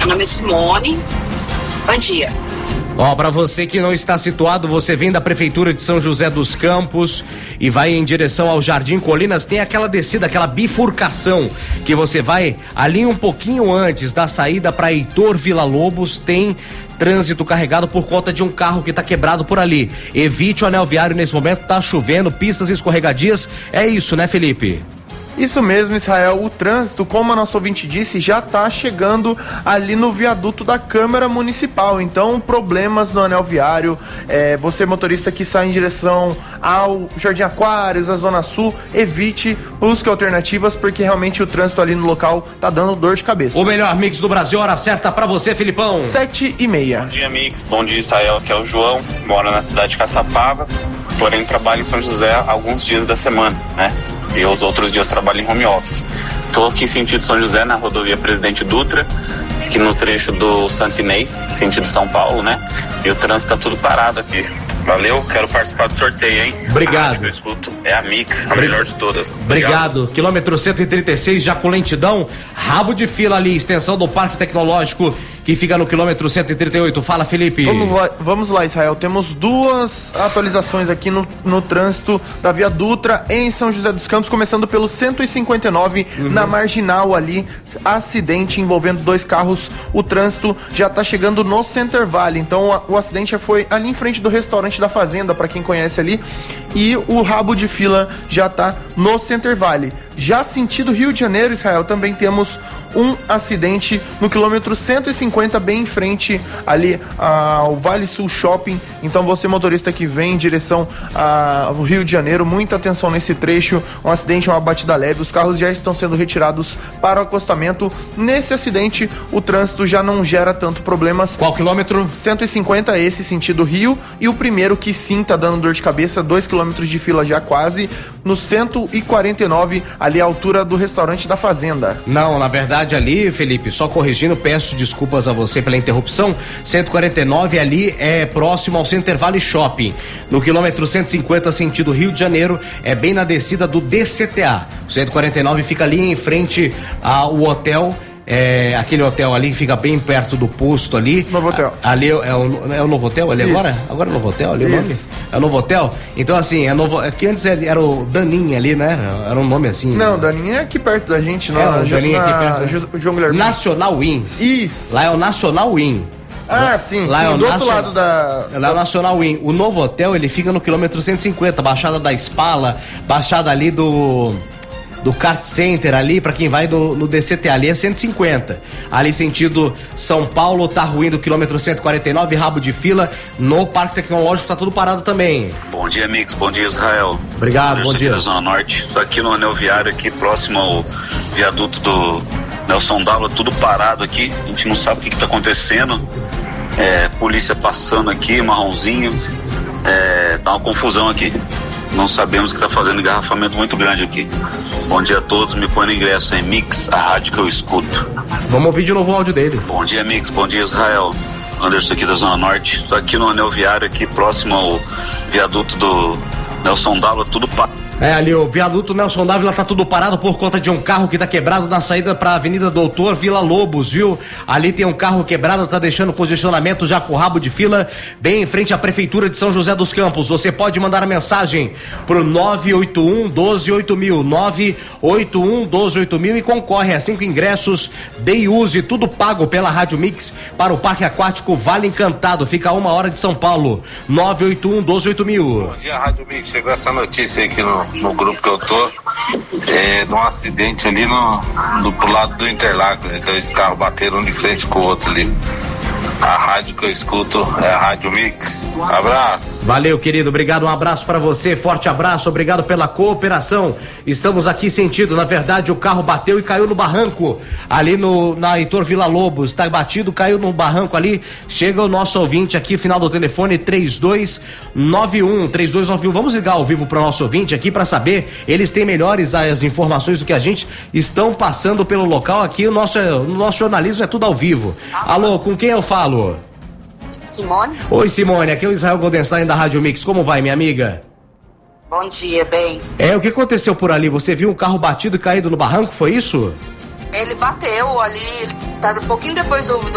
Meu nome é Simone. Bom dia. Ó, para você que não está situado, você vem da Prefeitura de São José dos Campos e vai em direção ao Jardim Colinas, tem aquela descida, aquela bifurcação, que você vai ali um pouquinho antes da saída para Heitor Villa-Lobos, tem trânsito carregado por conta de um carro que está quebrado por ali. Evite o anel viário nesse momento, tá chovendo, pistas escorregadias, é isso, né, Felipe? Isso mesmo, Israel. O trânsito, como a nossa ouvinte disse, já está chegando ali no viaduto da Câmara Municipal. Então, problemas no anel viário. Você, motorista que sai em direção ao Jardim Aquários, à Zona Sul, evite, busque alternativas, porque realmente o trânsito ali no local tá dando dor de cabeça. O melhor mix do Brasil, hora certa pra você, Filipão. 7:30. Bom dia, mix. Bom dia, Israel. Aqui é o João, moro na cidade de Caçapava, porém trabalho em São José alguns dias da semana, né? E os outros dias trabalho em home office. Estou aqui em sentido São José, na rodovia Presidente Dutra, aqui no trecho do Santo Inês, sentido São Paulo, né? E o trânsito tá tudo parado aqui. Valeu, quero participar do sorteio, hein? Obrigado. A rádio que eu escuto é a Mix, a melhor de todas. Obrigado. Quilômetro 136, já com lentidão, rabo de fila ali, extensão do Parque Tecnológico, que fica no quilômetro 138. Fala, Felipe. Vamos lá, Israel. Temos duas atualizações aqui no trânsito da Via Dutra em São José dos Campos, começando pelo 159, na Marginal ali, acidente envolvendo dois carros. O trânsito já tá chegando no Center Valley, então o acidente já foi ali em frente do restaurante da Fazenda, para quem conhece ali, e o rabo de fila já tá no Center Valley. Já sentido Rio de Janeiro, Israel, também temos um acidente no quilômetro 150, bem em frente ali ao Vale Sul Shopping. Então você, motorista que vem em direção ao Rio de Janeiro, muita atenção nesse trecho. Um acidente, uma batida leve, os carros já estão sendo retirados para o acostamento. Nesse acidente, o trânsito já não gera tanto problemas. Qual quilômetro? 150, esse sentido Rio, e o primeiro que sim tá dando dor de cabeça, 2 quilômetros de fila já quase, no 149, ali à altura do restaurante da Fazenda. Não, na verdade ali, Felipe, só corrigindo, peço desculpas a você pela interrupção, 149 ali é próximo ao Center Valley Shopping, no quilômetro 150 sentido Rio de Janeiro, é bem na descida do DCTA. O 149 fica ali em frente ao hotel, aquele hotel ali que fica bem perto do posto ali. Novo Hotel. Ali é o Novo Hotel ali. Isso. Agora é o Novo Hotel ali. Isso. O nome? É o Novo Hotel? Então assim, que antes era o Daninha ali, né? Era um nome assim. Não, Daninha é aqui perto da gente, não. O Daninha aqui perto. João Guilherme. Nacional Win. Isso. Lá é o Nacional Win. Ah, sim, lá sim, é do outro lado da... Lá é o Nacional Win. O Novo Hotel, ele fica no quilômetro 150, Baixada da Espala, Baixada ali do Kart Center ali, pra quem vai no DCT ali é 150. Ali sentido São Paulo, tá ruim do quilômetro 149, rabo de fila. No Parque Tecnológico tá tudo parado também. Bom dia, amigos. Bom dia, Israel. Obrigado, bom dia. Aqui da Zona Norte. Tô aqui no anel viário, aqui próximo ao viaduto do Nelson Dávila, tudo parado aqui. A gente não sabe o que tá acontecendo. Polícia passando aqui, marronzinho. Tá uma confusão aqui. Não sabemos o que está fazendo engarrafamento muito grande aqui. Bom dia a todos, me põe no ingresso em Mix, a rádio que eu escuto. Vamos ouvir de novo o áudio dele. Bom dia, Mix, bom dia, Israel. Anderson aqui da Zona Norte. Estou aqui no anel viário, aqui próximo ao viaduto do Nelson Dávila, tudo parado. Ali o viaduto Nelson Dávila tá tudo parado por conta de um carro que tá quebrado na saída pra Avenida Doutor Villa-Lobos, viu? Ali tem um carro quebrado, tá deixando posicionamento já com rabo de fila, bem em frente à Prefeitura de São José dos Campos. Você pode mandar a mensagem pro 981-128000, 981-128000 e concorre a 5 ingressos Day Use, tudo pago pela Rádio Mix para o Parque Aquático Vale Encantado, fica a 1 hora de São Paulo, 981-128000. Bom dia, Rádio Mix, chegou essa notícia aqui no grupo que eu tô, de um acidente ali pro lado do Interlagos, dois carros bateram um de frente com o outro ali. A rádio que eu escuto é a Rádio Mix. Abraço. Valeu, querido, obrigado, um abraço pra você, forte abraço, obrigado pela cooperação. Estamos aqui sentido, na verdade o carro bateu e caiu no barranco ali na Heitor Villa-Lobos, tá batido, caiu no barranco ali. Chega o nosso ouvinte aqui, final do telefone 3291. Vamos ligar ao vivo pro nosso ouvinte aqui pra saber, eles têm melhores as informações do que a gente, estão passando pelo local aqui, o nosso jornalismo é tudo ao vivo. Alô, com quem eu falo? Simone. Oi, Simone, aqui é o Israel Goldenstein da Rádio Mix. Como vai, minha amiga? Bom dia, bem. O que aconteceu por ali? Você viu um carro batido e caído no barranco, foi isso? Ele bateu ali, tá um pouquinho depois do